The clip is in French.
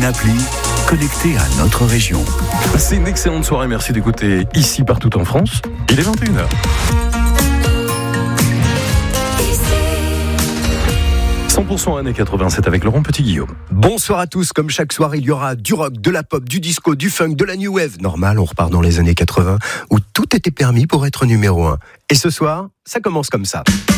appli connectée à notre région. C'est une excellente soirée, merci d'écouter ici partout en France. Il est 21h. 100% années 87 avec Laurent Petit-Guillaume. Bonsoir à tous, comme chaque soir il y aura du rock, de la pop, du disco, du funk, de la new wave. Normal, on repart dans les années 80 où tout était permis pour être numéro 1. Et ce soir, ça commence comme ça.